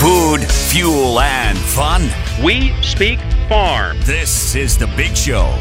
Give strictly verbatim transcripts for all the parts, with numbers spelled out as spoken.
Food, fuel, and fun. We speak farm. This is The Big Show.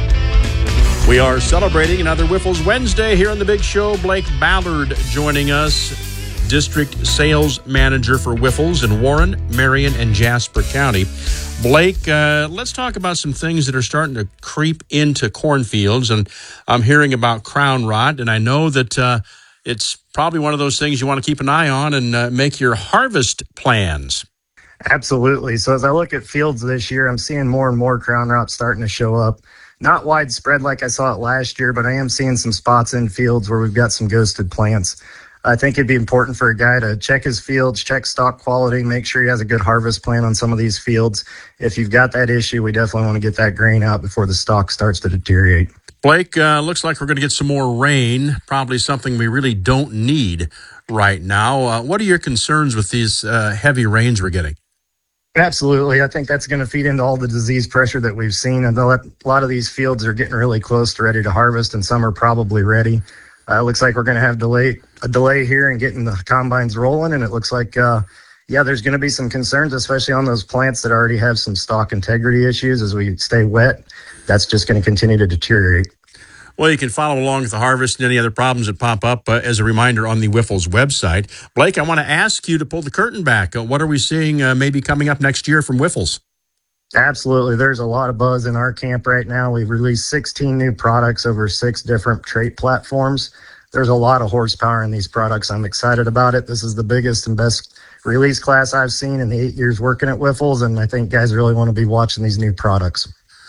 We are celebrating another Wyffles Wednesday here on The Big Show. Blake Ballard joining us, District Sales Manager for Wyffles in Warren, Marion, and Jasper County. Blake, uh, let's talk about some things that are starting to creep into cornfields. And I'm hearing about crown rot, and I know that uh, it's probably one of those things you want to keep an eye on and uh, make your harvest plans. Absolutely. So as I look at fields this year, I'm seeing more and more crown rot starting to show up. Not widespread like I saw it last year, but I am seeing some spots in fields where we've got some ghosted plants. I think it'd be important for a guy to check his fields, check stock quality, make sure he has a good harvest plan on some of these fields. If you've got that issue, we definitely want to get that grain out before the stock starts to deteriorate. Blake, uh, looks like we're going to get some more rain, probably something we really don't need right now. Uh, what are your concerns with these uh, heavy rains we're getting? Absolutely. I think that's going to feed into all the disease pressure that we've seen. And a lot of these fields are getting really close to ready to harvest, and some are probably ready. Uh, it looks like we're going to have delay a delay here in getting the combines rolling, and it looks like, uh, yeah, there's going to be some concerns, especially on those plants that already have some stalk integrity issues. As we stay wet, that's just going to continue to deteriorate. Well, you can follow along with the harvest and any other problems that pop up uh, as a reminder on the Wyffles website. Blake, I want to ask you to pull the curtain back. Uh, what are we seeing uh, maybe coming up next year from Wyffles? Absolutely. There's a lot of buzz in our camp right now. We've released sixteen new products over six different trait platforms. There's a lot of horsepower in these products. I'm excited about it. This is the biggest and best release class I've seen in the eight years working at Wyffles, and I think guys really want to be watching these new products.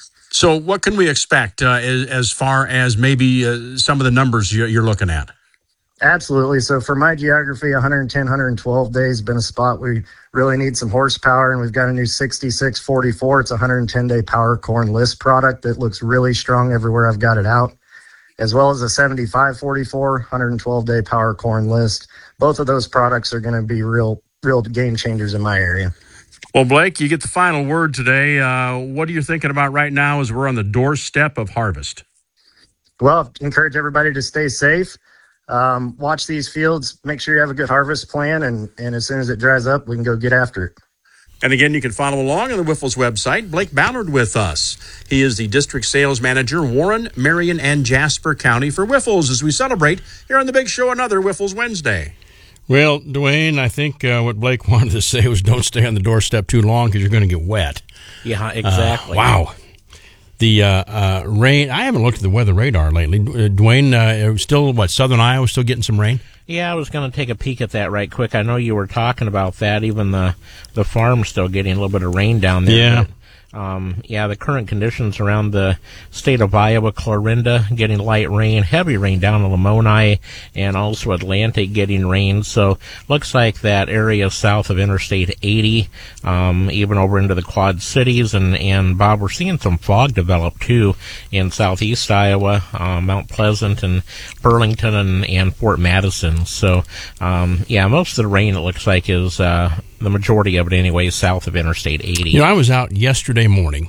So what can we expect uh, as, as far as maybe uh, some of the numbers you're, you're looking at? Absolutely. So for my geography, one hundred ten, one hundred twelve days has been a spot we really need some horsepower, and we've got a new sixty-six forty-four. It's a one hundred ten day power corn list product that looks really strong everywhere I've got it out, as well as a seventy-five forty-four, one hundred twelve day power corn list. Both of those products are going to be real, real game changers in my area. Well, Blake, you get the final word today. Uh, what are you thinking about right now as we're on the doorstep of harvest? Well, encourage everybody to stay safe. Um, watch these fields, make sure you have a good harvest plan, and, and as soon as it dries up, we can go get after it. And again, you can follow along on the Wyffles website. Blake Ballard with us. He is the District Sales Manager, Warren, Marion, and Jasper County for Wyffles as we celebrate here on The Big Show another Wyffles Wednesday. Well, Dwayne, I think uh, what Blake wanted to say was don't stay on the doorstep too long because you're going to get wet. Yeah, exactly. Uh, wow. The uh, uh, rain, I haven't looked at the weather radar lately. Uh, Dwayne, uh, still, what, southern Iowa still getting some rain? Yeah, I was going to take a peek at that right quick. I know you were talking about that. Even the, the farm's still getting a little bit of rain down there. Yeah. But, um, yeah, the current conditions around the state of Iowa, Clarinda getting light rain, heavy rain down in Lamoni, and also Atlantic getting rain. So looks like that area south of Interstate eighty, um, even over into the Quad Cities. And, and Bob, we're seeing some fog develop, too, in southeast Iowa, uh, Mount Pleasant and Burlington and, and Fort Madison. So, um, yeah, most of the rain, it looks like, is uh, the majority of it anyway, south of Interstate eighty. You know, I was out yesterday morning,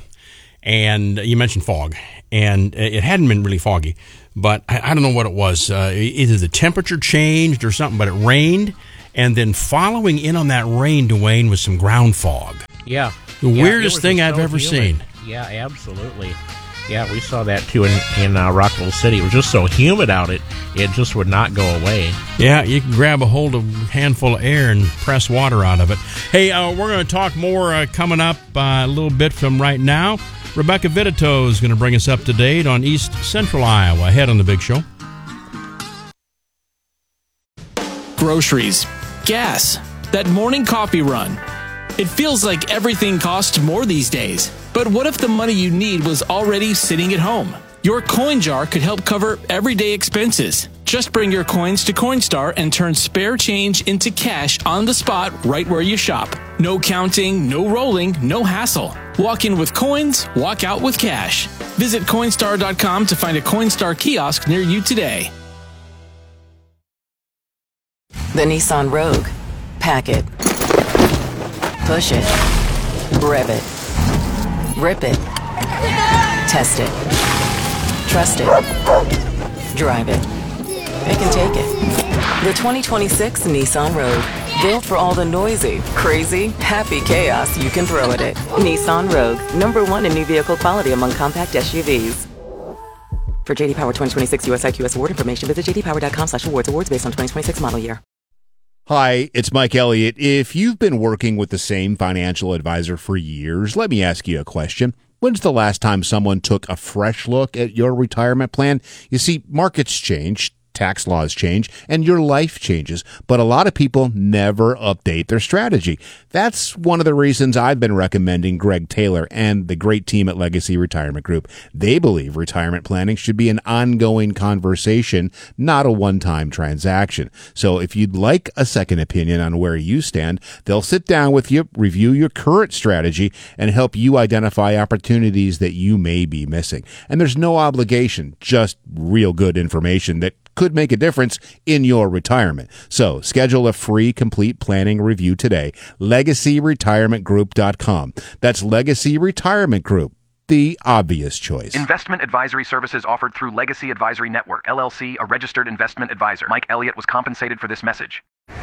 and you mentioned fog, and it hadn't been really foggy, but I, I don't know what it was. Uh, either the temperature changed or something, but it rained, and then following in on that rain, Dwayne, was some ground fog. Yeah. The yeah, weirdest thing I've so ever humid. seen. Yeah, absolutely. Yeah, we saw that too in, in uh, Rockville City. It was just so humid out, it it just would not go away. Yeah, you can grab a hold of a handful of air and press water out of it. Hey, uh, we're going to talk more uh, coming up uh, a little bit from right now. Rebecca Vitito is going to bring us up to date on East Central Iowa. Ahead on The Big Show. Groceries, gas, that morning coffee run. It feels like everything costs more these days. But what if the money you need was already sitting at home? Your coin jar could help cover everyday expenses. Just bring your coins to Coinstar and turn spare change into cash on the spot right where you shop. No counting, no rolling, no hassle. Walk in with coins, walk out with cash. Visit Coinstar dot com to find a Coinstar kiosk near you today. The Nissan Rogue. Pack it. Push it. Rev it. Rip it. Test it. Trust it. Drive it. It can take it. The twenty twenty-six Nissan Rogue. Built for all the noisy, crazy, happy chaos you can throw at it. Nissan Rogue, number one in new vehicle quality among compact S U Vs. For J D Power twenty twenty-six U S I Q S award information, visit j d power dot com slash awards. Awards based on twenty twenty-six model year. Hi, it's Mike Elliott. If you've been working with the same financial advisor for years, let me ask you a question. When's the last time someone took a fresh look at your retirement plan? You see, markets change, tax laws change, and your life changes, but a lot of people never update their strategy. That's one of the reasons I've been recommending Greg Taylor and the great team at Legacy Retirement Group. They believe retirement planning should be an ongoing conversation, not a one-time transaction. So if you'd like a second opinion on where you stand, they'll sit down with you, review your current strategy, and help you identify opportunities that you may be missing. And there's no obligation, just real good information that could make a difference in your retirement. So schedule a free complete planning review today. legacy retirement group dot com. That's Legacy Retirement Group, the obvious choice. Investment advisory services offered through Legacy Advisory Network, L L C, a registered investment advisor. Mike Elliott was compensated for this message.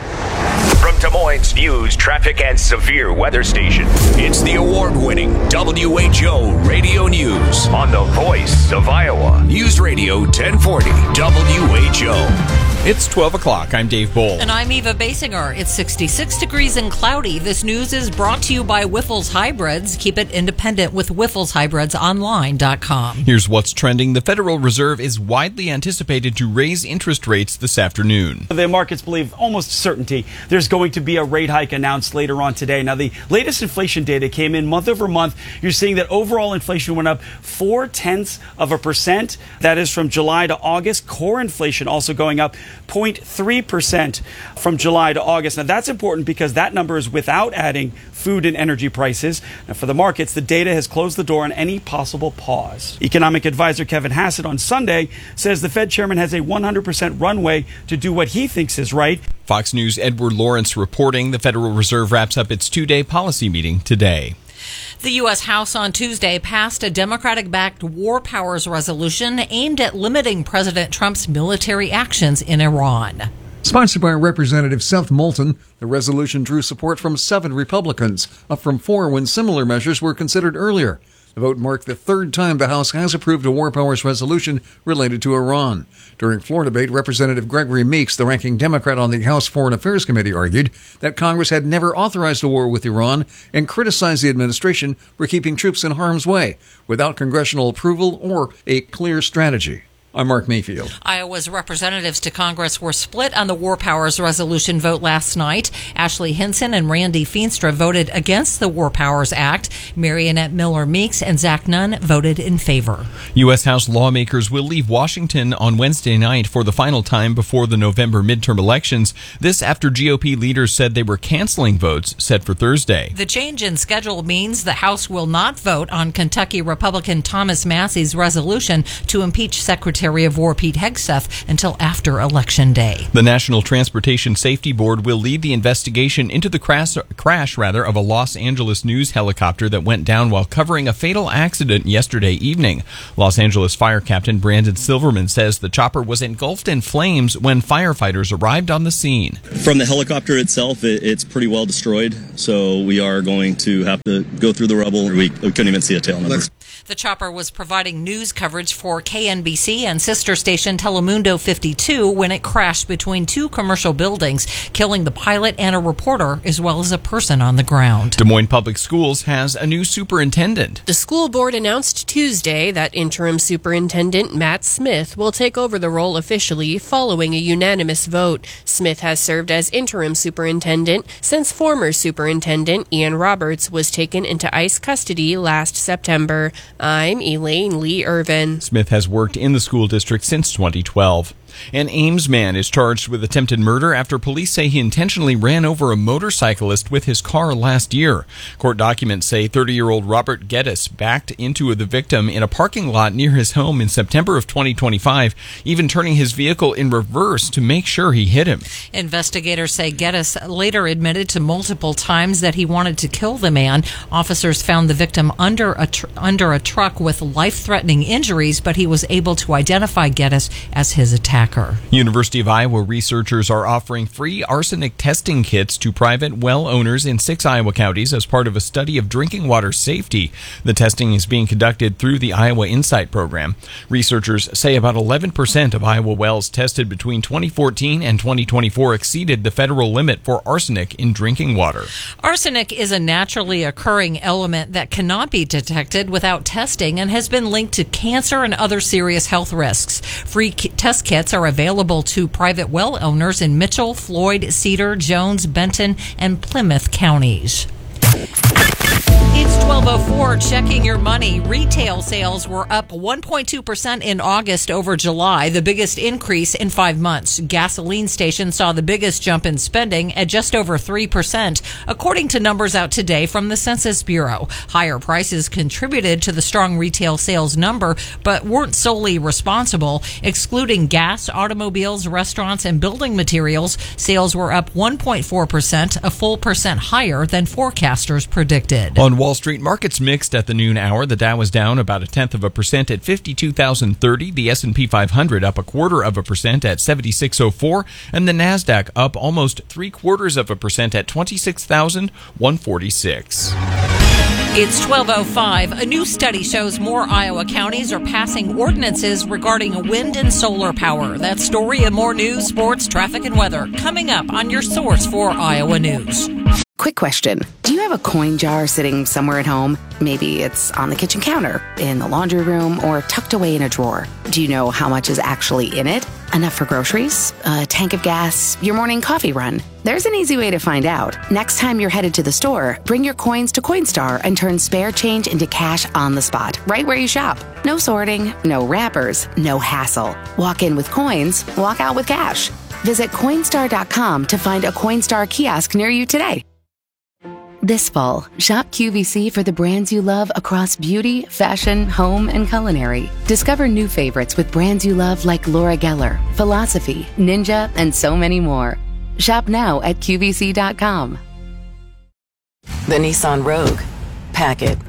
From Des Moines News, traffic, and severe weather station, it's the award-winning W H O Radio News on the voice of Iowa. News Radio ten forty W H O. It's twelve o'clock. I'm Dave Bohl. And I'm Eva Basinger. It's sixty-six degrees and cloudy. This news is brought to you by Wyffels Hybrids. Keep it independent with Wyffels Hybrids Online dot com. Here's what's trending. The Federal Reserve is widely anticipated to raise interest rates this afternoon. The markets believe almost certainty there's going to be a rate hike announced later on today. Now, the latest inflation data came in month over month. You're seeing that overall inflation went up four tenths of a percent. That is from July to August. Core inflation also going up zero point three percent from July to August. Now, that's important because that number is without adding food and energy prices. Now, for the markets, the data has closed the door on any possible pause. Economic advisor Kevin Hassett on Sunday says the Fed chairman has a one hundred percent runway to do what he thinks is right. Fox News' Edward Lawrence reporting the Federal Reserve wraps up its two-day policy meeting today. The U S House on Tuesday passed a Democratic-backed war powers resolution aimed at limiting President Trump's military actions in Iran. Sponsored by Representative Seth Moulton, the resolution drew support from seven Republicans, up from four when similar measures were considered earlier. The vote marked the third time the House has approved a war powers resolution related to Iran. During floor debate, Representative Gregory Meeks, the ranking Democrat on the House Foreign Affairs Committee, argued that Congress had never authorized a war with Iran and criticized the administration for keeping troops in harm's way without congressional approval or a clear strategy. I'm Mark Mayfield. Iowa's representatives to Congress were split on the war powers resolution vote last night. Ashley Hinson and Randy Feenstra voted against the War Powers Act. Marionette Miller Meeks and Zach Nunn voted in favor. U S. House lawmakers will leave Washington on Wednesday night for the final time before the November midterm elections. This after G O P leaders said they were canceling votes set for Thursday. The change in schedule means the House will not vote on Kentucky Republican Thomas Massey's resolution to impeach Secretary of War Pete Hegseth until after Election Day. The National Transportation Safety Board will lead the investigation into the crash, crash rather, of a Los Angeles news helicopter that went down while covering a fatal accident yesterday evening. Los Angeles Fire Captain Brandon Silverman says the chopper was engulfed in flames when firefighters arrived on the scene. From the helicopter itself, it, it's pretty well destroyed, so we are going to have to go through the rubble. We, we couldn't even see a tail number. The chopper was providing news coverage for K N B C and sister station Telemundo fifty-two when it crashed between two commercial buildings, killing the pilot and a reporter as well as a person on the ground. Des Moines Public Schools has a new superintendent. The school board announced Tuesday that interim superintendent Matt Smith will take over the role officially following a unanimous vote. Smith has served as interim superintendent since former superintendent Ian Roberts was taken into ICE custody last September. I'm Elaine Lee Irvin. Smith has worked in the school district since twenty twelve. An Ames man is charged with attempted murder after police say he intentionally ran over a motorcyclist with his car last year. Court documents say thirty-year-old Robert Geddes backed into the victim in a parking lot near his home in September of twenty twenty-five, even turning his vehicle in reverse to make sure he hit him. Investigators say Geddes later admitted to multiple times that he wanted to kill the man. Officers found the victim under a tr- under a truck with life-threatening injuries, but he was able to identify Geddes as his attacker. Packer. University of Iowa researchers are offering free arsenic testing kits to private well owners in six Iowa counties as part of a study of drinking water safety. The testing is being conducted through the Iowa Insight program. Researchers say about eleven percent of Iowa wells tested between twenty fourteen and twenty twenty-four exceeded the federal limit for arsenic in drinking water. Arsenic is a naturally occurring element that cannot be detected without testing and has been linked to cancer and other serious health risks. Free ki- test kits are available to private well owners in Mitchell, Floyd, Cedar, Jones, Benton, and Plymouth counties. It's twelve oh four, checking your money. Retail sales were up one point two percent in August over July, the biggest increase in five months. Gasoline stations saw the biggest jump in spending at just over three percent, according to numbers out today from the Census Bureau. Higher prices contributed to the strong retail sales number, but weren't solely responsible. Excluding gas, automobiles, restaurants, and building materials, sales were up one point four percent, a full percent higher than forecasters predicted. On Wall Street, markets mixed at the noon hour. The Dow was down about a tenth of a percent at fifty-two thousand thirty. The S and P five hundred up a quarter of a percent at seventy-six oh four. And the NASDAQ up almost three quarters of a percent at twenty-six thousand one hundred forty-six. It's twelve oh five. A new study shows more Iowa counties are passing ordinances regarding wind and solar power. That story and more news, sports, traffic, and weather coming up on your source for Iowa news. Quick question. Do you have a coin jar sitting somewhere at home? Maybe it's on the kitchen counter, in the laundry room, or tucked away in a drawer. Do you know how much is actually in it? Enough for groceries? A tank of gas? Your morning coffee run? There's an easy way to find out. Next time you're headed to the store, bring your coins to Coinstar and turn spare change into cash on the spot, right where you shop. No sorting, no wrappers, no hassle. Walk in with coins, walk out with cash. Visit Coinstar dot com to find a Coinstar kiosk near you today. This fall, shop Q V C for the brands you love across beauty, fashion, home, and culinary. Discover new favorites with brands you love like Laura Geller, Philosophy, Ninja, and so many more. Shop now at Q V C dot com. The Nissan Rogue. Pack it.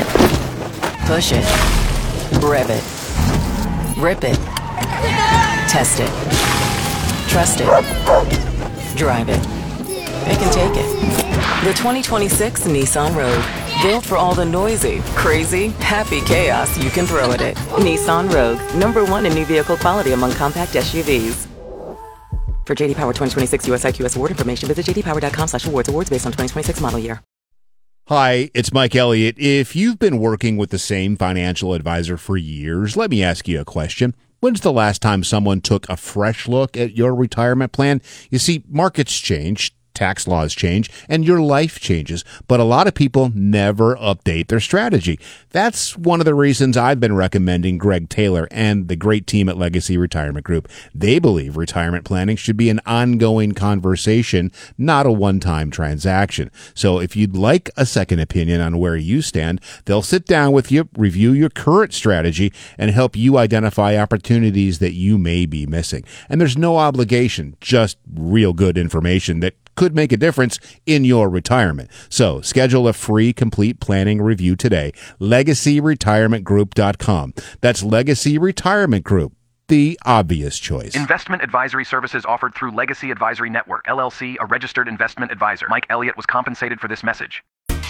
Push it. Rev it. Rip it. Test it. Trust it. Drive it. Pick and take it. The twenty twenty-six Nissan Rogue. Built for all the noisy, crazy, happy chaos you can throw at it. Nissan Rogue. Number one in new vehicle quality among compact S U Vs. For J D Power twenty twenty-six U S I Q S award information, visit j d power dot com slash awards. Awards based on twenty twenty-six model year. Hi, it's Mike Elliott. If you've been working with the same financial advisor for years, let me ask you a question. When's the last time someone took a fresh look at your retirement plan? You see, markets change, tax laws change, and your life changes, but a lot of people never update their strategy. That's one of the reasons I've been recommending Greg Taylor and the great team at Legacy Retirement Group. They believe retirement planning should be an ongoing conversation, not a one-time transaction. So if you'd like a second opinion on where you stand, they'll sit down with you, review your current strategy, and help you identify opportunities that you may be missing. And there's no obligation, just real good information that could make a difference in your retirement. So schedule a free complete planning review today. legacy retirement group dot com. That's Legacy Retirement Group, the obvious choice. Investment advisory services offered through Legacy Advisory Network, L L C, a registered investment advisor. Mike Elliott was compensated for this message.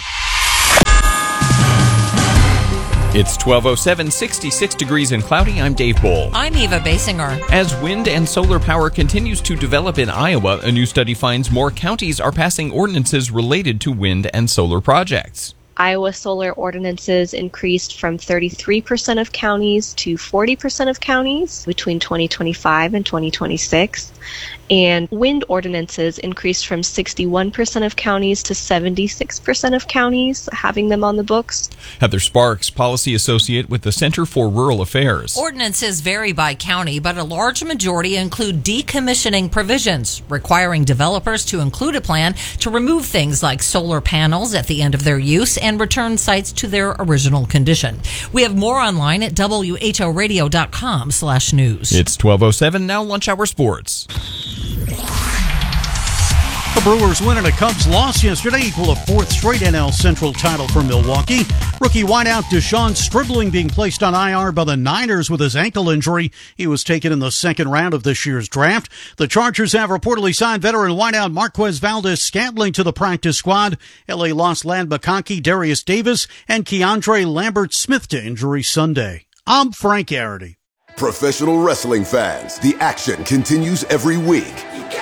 It's twelve oh seven, sixty-six degrees and cloudy. I'm Dave Bohl. I'm Eva Basinger. As wind and solar power continues to develop in Iowa, a new study finds more counties are passing ordinances related to wind and solar projects. Iowa solar ordinances increased from thirty-three percent of counties to forty percent of counties between twenty twenty-five and twenty twenty-six. And wind ordinances increased from sixty-one percent of counties to seventy-six percent of counties having them on the books. Heather Sparks, policy associate with the Center for Rural Affairs. Ordinances vary by county, but a large majority include decommissioning provisions, requiring developers to include a plan to remove things like solar panels at the end of their use and return sites to their original condition. We have more online at W H O radio dot com slash news. It's twelve oh seven, now lunch hour sports. The Brewers win and a Cubs loss yesterday equal a fourth straight N L Central title for Milwaukee. Rookie wideout Deshaun Stribling being placed on I R by the Niners with his ankle injury. He was taken in the second round of this year's draft. The Chargers have reportedly signed veteran wideout Marquez Valdez-Scantling to the practice squad. L A lost Land McConkey, Darius Davis, and Keandre Lambert-Smith to injury Sunday. I'm Frank Arity. Professional wrestling fans, the action continues every week.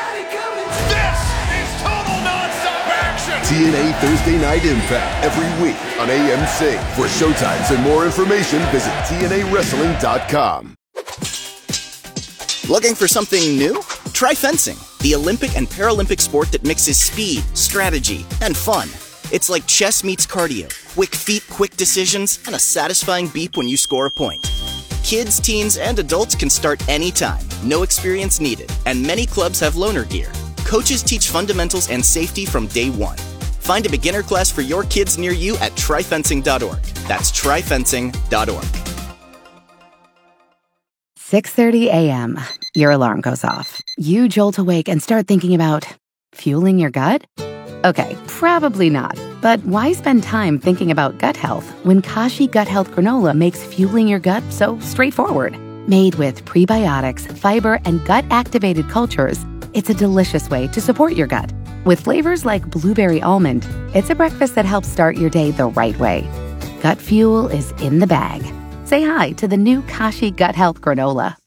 T N A Thursday Night Impact every week on A M C. For showtimes and more information, visit T N A wrestling dot com. Looking for something new? Try fencing, the Olympic and Paralympic sport that mixes speed, strategy, and fun. It's like chess meets cardio, quick feet, quick decisions, and a satisfying beep when you score a point. Kids, teens, and adults can start anytime, no experience needed, and many clubs have loaner gear. Coaches teach fundamentals and safety from day one. Find a beginner class for your kids near you at try fencing dot org. That's try fencing dot org. six thirty a.m. Your alarm goes off. You jolt awake and start thinking about fueling your gut? Okay, probably not. But why spend time thinking about gut health when Kashi Gut Health Granola makes fueling your gut so straightforward? Made with prebiotics, fiber, and gut-activated cultures, it's a delicious way to support your gut. With flavors like blueberry almond, it's a breakfast that helps start your day the right way. Gut fuel is in the bag. Say hi to the new Kashi Gut Health Granola.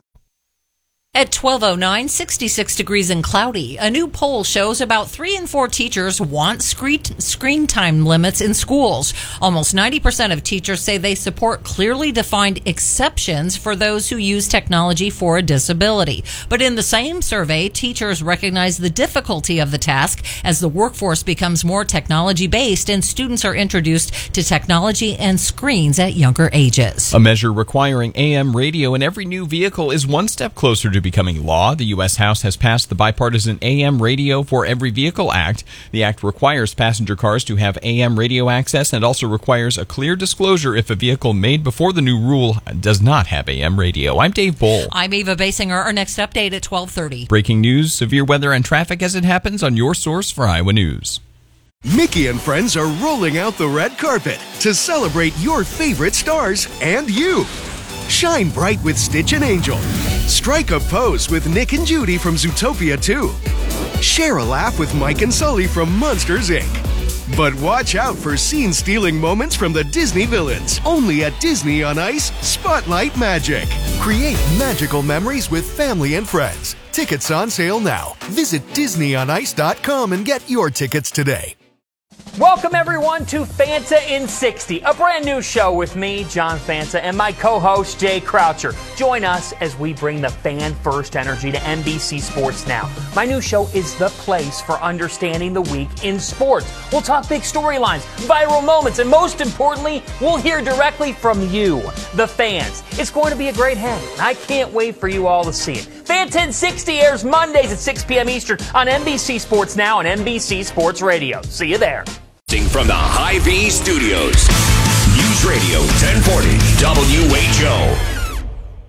At twelve oh nine, sixty-six degrees and cloudy. A new poll shows about three in four teachers want screen, screen time limits in schools. Almost ninety percent of teachers say they support clearly defined exceptions for those who use technology for a disability. But in the same survey, teachers recognize the difficulty of the task as the workforce becomes more technology-based and students are introduced to technology and screens at younger ages. A measure requiring A M radio in every new vehicle is one step closer to becoming law. The U S House has passed the bipartisan A M Radio for Every Vehicle Act. The act requires passenger cars to have A M radio access and also requires a clear disclosure if a vehicle made before the new rule does not have A M radio. I'm Dave Bull. I'm Eva Basinger. Our next update at twelve thirty. Breaking news, severe weather and traffic as it happens on your source for Iowa News. Mickey and friends are rolling out the red carpet to celebrate your favorite stars and you. Shine bright with Stitch and Angel. Strike a pose with Nick and Judy from Zootopia two. Share a laugh with Mike and Sully from Monsters, Incorporated. But watch out for scene-stealing moments from the Disney villains. Only at Disney on Ice, Spotlight Magic. Create magical memories with family and friends. Tickets on sale now. Visit Disney on Ice dot com and get your tickets today. Welcome, everyone, to Fanta in sixty, a brand new show with me, John Fanta, and my co-host, Jay Croucher. Join us as we bring the fan-first energy to N B C Sports Now. My new show is the place for understanding the week in sports. We'll talk big storylines, viral moments, and most importantly, we'll hear directly from you, the fans. It's going to be a great hang, and I can't wait for you all to see it. Fanta in sixty airs Mondays at six p.m. Eastern on N B C Sports Now and N B C Sports Radio. See you there. From the Hy-Vee Studios, News Radio ten forty W H O.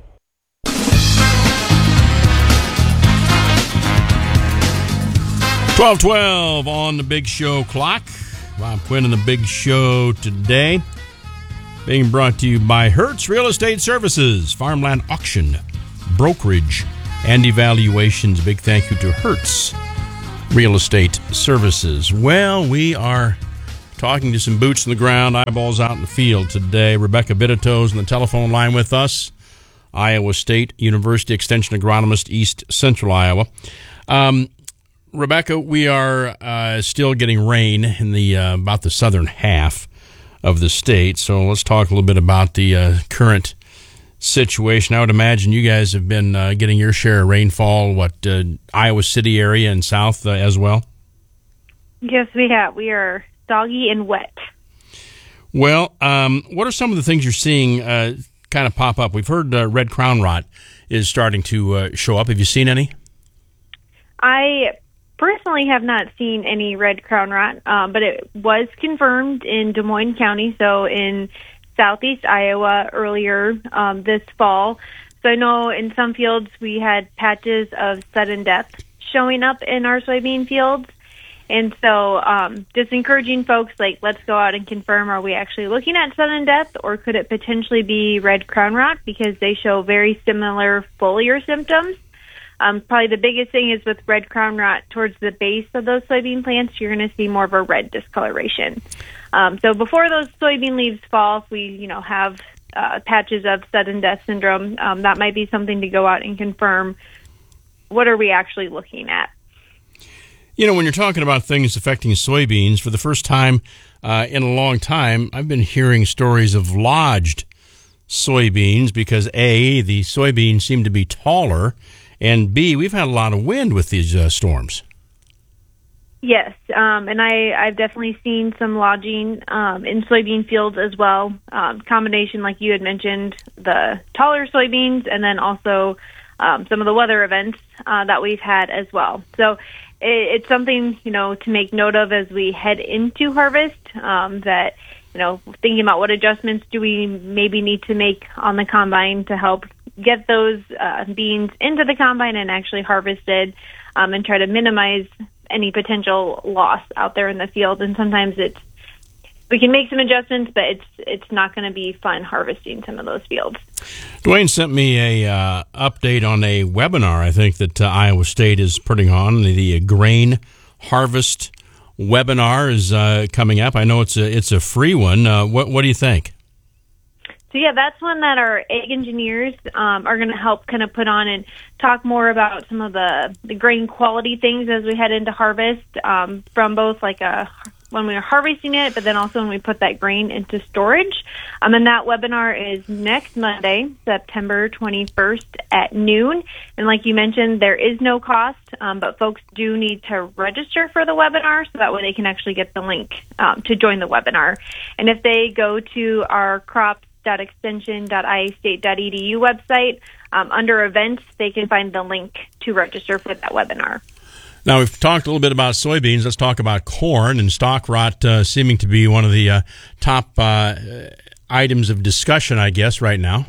twelve twelve on the Big Show clock. Rob Quinn on the Big Show today. Being brought to you by Hertz Real Estate Services, farmland auction, brokerage, and evaluations. Big thank you to Hertz Real Estate Services. Well, we are talking to some boots on the ground, eyeballs out in the field today. Rebecca Biddeto's on the telephone line with us, Iowa State University Extension agronomist, East Central Iowa. Um, Rebecca, we are uh, still getting rain in the uh, about the southern half of the state, so let's talk a little bit about the uh, current situation. I would imagine you guys have been uh, getting your share of rainfall, what, uh, Iowa City area and south uh, as well? Yes, we have. We are soggy and wet. Well, um, what are some of the things you're seeing uh, kind of pop up? We've heard uh, red crown rot is starting to uh, show up. Have you seen any? I personally have not seen any red crown rot, um, but it was confirmed in Des Moines County, so in southeast Iowa earlier um, this fall. So I know in some fields we had patches of sudden death showing up in our soybean fields. And so um, just encouraging folks, like, let's go out and confirm, are we actually looking at sudden death, or could it potentially be red crown rot, because they show very similar foliar symptoms. Um, probably the biggest thing is with red crown rot towards the base of those soybean plants, you're going to see more of a red discoloration. Um, so before those soybean leaves fall, if we, you know, have uh, patches of sudden death syndrome, um, that might be something to go out and confirm. What are we actually looking at? You know, when you're talking about things affecting soybeans, for the first time uh, in a long time, I've been hearing stories of lodged soybeans because, A, the soybeans seem to be taller, and B, we've had a lot of wind with these uh, storms. Yes, um, and I, I've definitely seen some lodging um, in soybean fields as well. Um, combination, like you had mentioned, the taller soybeans, and then also um, some of the weather events uh, that we've had as well. So it, it's something, you know, to make note of as we head into harvest, um, that, you know, thinking about what adjustments do we maybe need to make on the combine to help get those uh, beans into the combine and actually harvested, um, and try to minimize any potential loss out there in the field. And sometimes it's, we can make some adjustments, but it's it's not going to be fun harvesting some of those fields. Dwayne sent me a uh, update on a webinar I think that uh, Iowa State is putting on. The, the grain harvest webinar is uh, coming up. I know it's a it's a free one. Uh, what what do you think? So yeah, that's one that our ag engineers um, are going to help kind of put on and talk more about some of the, the grain quality things as we head into harvest, um, from both like a when we are harvesting it, but then also when we put that grain into storage. Um, and that webinar is next Monday, September twenty-first at noon. And like you mentioned, there is no cost, um, but folks do need to register for the webinar so that way they can actually get the link um, to join the webinar. And if they go to our crops dot extension dot i a state dot e d u website, um, under events, they can find the link to register for that webinar. Now, we've talked a little bit about soybeans. Let's talk about corn, and stalk rot uh, seeming to be one of the uh, top uh, items of discussion, I guess, right now.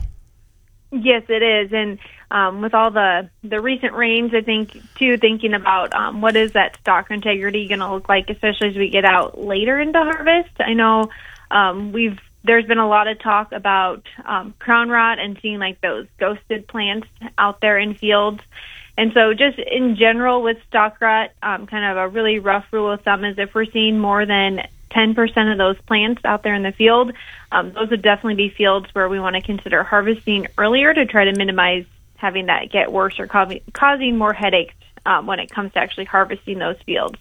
Yes, it is. And um, with all the, the recent rains, I think, too, thinking about um, what is that stalk integrity going to look like, especially as we get out later into harvest. I know um, we've There's been a lot of talk about um, crown rot and seeing like those ghosted plants out there in fields. And so just in general with stalk rot, um, kind of a really rough rule of thumb is if we're seeing more than ten percent of those plants out there in the field, um, those would definitely be fields where we want to consider harvesting earlier to try to minimize having that get worse or co- causing more headaches um, when it comes to actually harvesting those fields.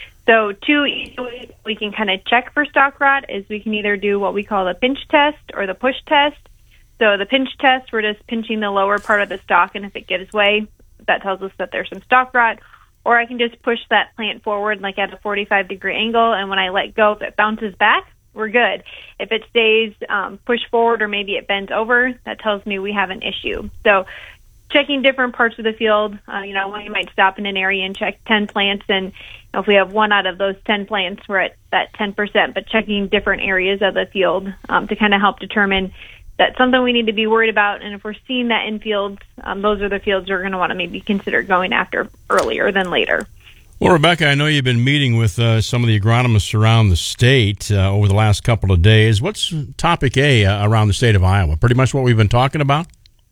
So two easy ways we can kind of check for stalk rot is we can either do what we call the pinch test or the push test. So the pinch test, we're just pinching the lower part of the stalk, and if it gives way, that tells us that there's some stalk rot. Or I can just push that plant forward like at a forty-five degree angle, and when I let go, if it bounces back, we're good. If it stays um, pushed forward or maybe it bends over, that tells me we have an issue. So checking different parts of the field, uh, you know, when you might stop in an area and check ten plants, and you know, if we have one out of those ten plants, we're at that ten percent, but checking different areas of the field um, to kind of help determine that's something we need to be worried about. And if we're seeing that in fields, um, those are the fields we're going to want to maybe consider going after earlier than later. Well, Rebecca, I know you've been meeting with uh, some of the agronomists around the state uh, over the last couple of days. What's topic A uh, around the state of Iowa? Pretty much what we've been talking about?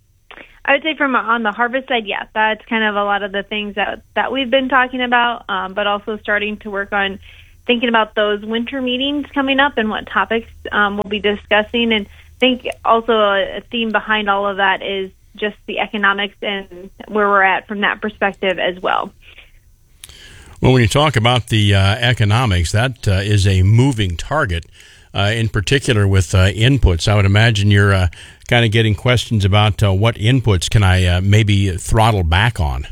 I would say from on the harvest side, yeah, that's kind of a lot of the things that, that we've been talking about, um, but also starting to work on thinking about those winter meetings coming up and what topics um, we'll be discussing. And I think also a theme behind all of that is just the economics and where we're at from that perspective as well. Well, when you talk about the uh, economics, that uh, is a moving target. Uh, in particular with uh, inputs, I would imagine you're uh, kind of getting questions about uh, what inputs can I uh, maybe throttle back on?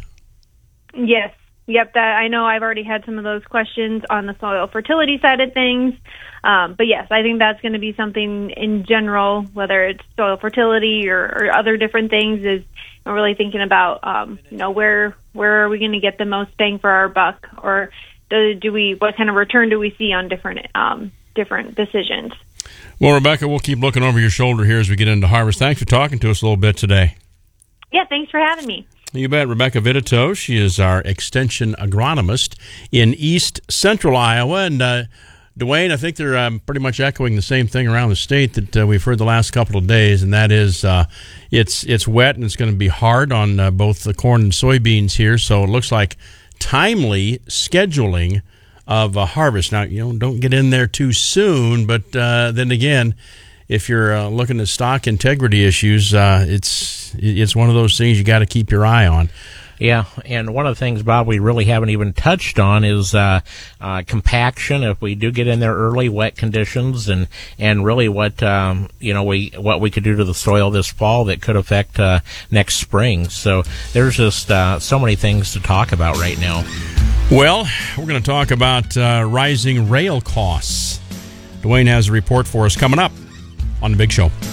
Yes. Yep. That, I know I've already had some of those questions on the soil fertility side of things. Um, but yes, I think that's going to be something in general, whether it's soil fertility or, or other different things, is really thinking about, um, you know, where where are we going to get the most bang for our buck, or do, do we what kind of return do we see on different um different decisions. Well, Rebecca, we'll keep looking over your shoulder here as we get into harvest. Thanks for talking to us a little bit today. Yeah, thanks for having me. You bet. Rebecca Vitito, she is our extension agronomist in east central Iowa. And uh, Dwayne, I think they're um, pretty much echoing the same thing around the state that uh, we've heard the last couple of days, and that is uh, it's it's wet and it's going to be hard on uh, both the corn and soybeans here. So it looks like timely scheduling of a harvest. Now, you know, don't get in there too soon, but uh, then again, if you're uh, looking at stock integrity issues, uh, it's it's one of those things you got to keep your eye on. Yeah, and one of the things, Bob, we really haven't even touched on is uh, uh, compaction. If we do get in there early, wet conditions, and, and really what um, you know we what we could do to the soil this fall that could affect uh, next spring. So there's just uh, so many things to talk about right now. Well, we're going to talk about uh, rising rail costs. Dwayne has a report for us coming up on The Big Show.